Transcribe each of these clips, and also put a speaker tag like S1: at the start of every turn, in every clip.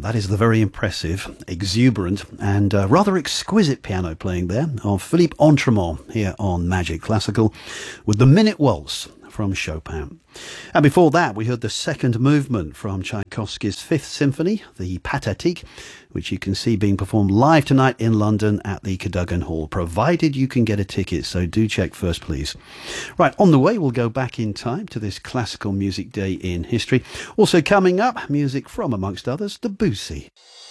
S1: That is the very impressive, exuberant and rather exquisite piano playing there of Philippe Entremont here on Magic Classical with the Minute Waltz from Chopin. And before that, we heard the second movement from Tchaikovsky's Fifth Symphony, the Pathétique, which you can see being performed live tonight in London at the Cadogan Hall, provided you can get a ticket, so do check first, please. Right, on the way, we'll go back in time to this classical music day in history. Also coming up, music from, amongst others, Debussy.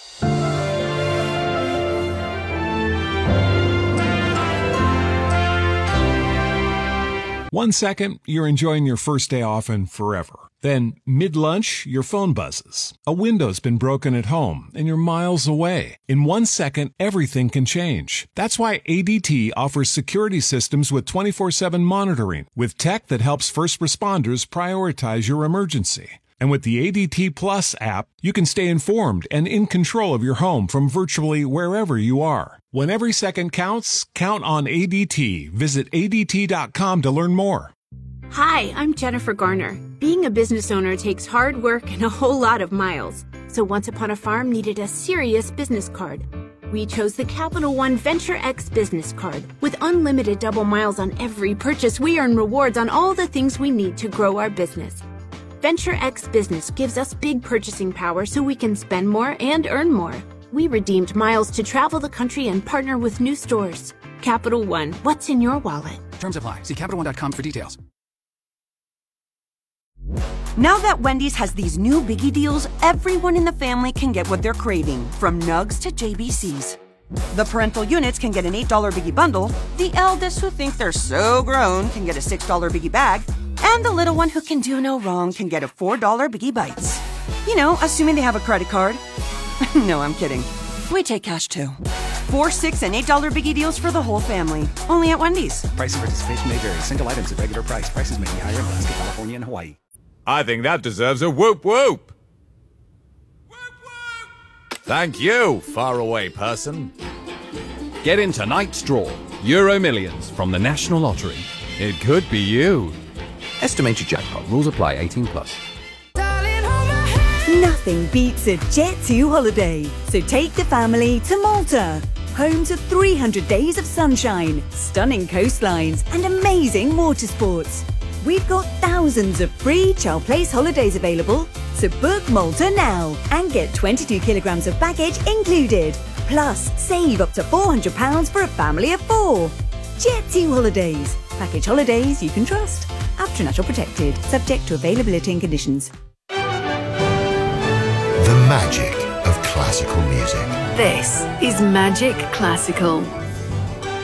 S2: 1 second, you're enjoying your first day off and forever. Then, mid-lunch, your phone buzzes. A window's been broken at home, and you're miles away. In 1 second, everything can change. That's why ADT offers security systems with 24/7 monitoring, with tech that helps first responders prioritize your emergency. And with the ADT Plus app, you can stay informed and in control of your home from virtually wherever you are. When every second counts, count on ADT. Visit ADT.com to learn more.
S3: Hi, I'm Jennifer Garner. Being a business owner takes hard work and a whole lot of miles. So Once Upon a Farm needed a serious business card. We chose the Capital One Venture X business card. With unlimited double miles on every purchase, we earn rewards on all the things we need to grow our business. Venture X Business gives us big purchasing power so we can spend more and earn more. We redeemed miles to travel the country and partner with new stores. Capital One, what's in your wallet?
S4: Terms apply. See CapitalOne.com for details.
S5: Now that Wendy's has these new biggie deals, everyone in the family can get what they're craving, from nugs to JBCs. The parental units can get an $8 biggie bundle, the eldest who think they're so grown can get a $6 biggie bag, and the little one who can do no wrong can get a $4 Biggie Bites. You know, assuming they have a credit card. No, I'm kidding. We take cash too. $4, $6, and $8 Biggie deals for the whole family. Only at Wendy's.
S4: Price and participation may vary. Single items at regular price. Prices may be higher in Alaska, California, and Hawaii.
S6: I think that deserves a whoop whoop. Whoop whoop. Thank you, faraway person. Get in tonight's draw. Euro Millions from the National Lottery. It could be you.
S7: Estimated jackpot. Rules apply. 18 plus.
S8: Nothing beats a Jet2 holiday. So take the family to Malta. Home to 300 days of sunshine, stunning coastlines, and amazing water sports. We've got thousands of free Child Place holidays available. So book Malta now and get 22 kilograms of baggage included. Plus, save up to £400 for a family of 4. Jet2 Holidays. Package holidays you can trust. After National Protected. Subject to availability and conditions.
S9: The magic of classical music.
S10: This is Magic Classical.